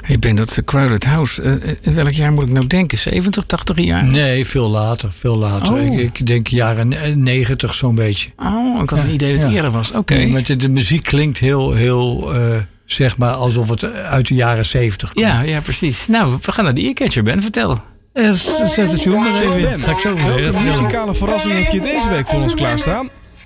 Ik ben dat Crowded House. In welk jaar moet ik nou denken? 70, 80 jaar? Nee, veel later. Oh. Ik denk jaren 90 zo'n beetje. Oh, ik had een idee dat het eerder was. Oké. Nee, maar de muziek klinkt heel zeg maar alsof het uit de jaren 70 komt. Ja, precies. Nou, we gaan naar de Earcatcher, Ben. Vertel. Zet het je maar even in. Ben, Ga ik zo welke vertellen. muzikale verrassing heb je deze week voor ons klaarstaan?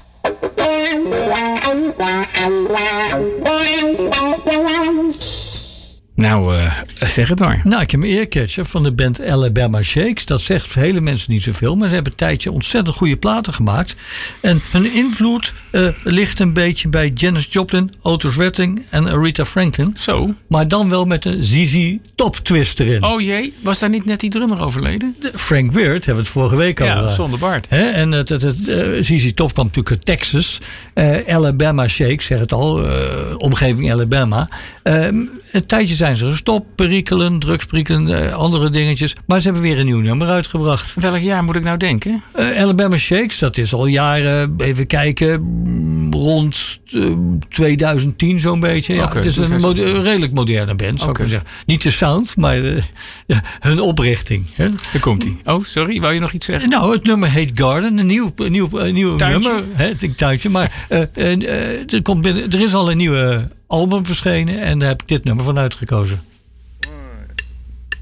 Nou, zeg het maar. Nou, ik heb een earcatcher van de band Alabama Shakes. Dat zegt voor hele mensen niet zoveel. Maar ze hebben een tijdje ontzettend goede platen gemaakt. En hun invloed ligt een beetje bij Janis Joplin, Otis Redding en Aretha Franklin. Zo. Maar dan wel met een ZZ Top twist erin. Oh jee, was daar niet net die drummer overleden? Frank Weird hebben we het vorige week al. Ja, zonder baard. En ZZ Top kwam natuurlijk uit Texas. Alabama Shakes, zeg het al. Omgeving Alabama. Een tijdje zijn ze gestopt. Perikelen, drugsperikelen, andere dingetjes. Maar ze hebben weer een nieuw nummer uitgebracht. Welk jaar moet ik nou denken? Alabama Shakes, dat is al jaren, even kijken, rond 2010 zo'n beetje. Ja, Oké, het is een redelijk moderne band, zou ik maar zeggen. Niet de sound, maar hun oprichting. Hè. Daar komt hij. Oh, sorry, wou je nog iets zeggen? Nou, het nummer heet Garden, een nieuw Tuintje. nummer. Het tuintje, maar er is al een nieuwe album verschenen en daar heb ik dit nummer van uitgekozen.